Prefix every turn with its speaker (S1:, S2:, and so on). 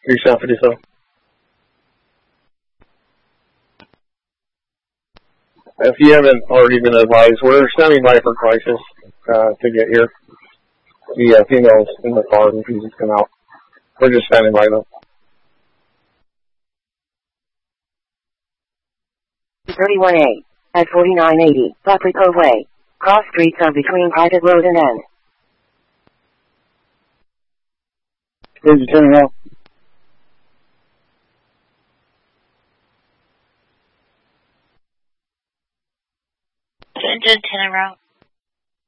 S1: 3757. If you haven't already been advised, we're standing by for crisis to get here. The females in the car refusing to come out. We're just standing by though.
S2: 31A at 4980 Paprico Way. Cross streets are between Private Road and N.
S1: Where's you turning out?
S3: Engine 10 en route.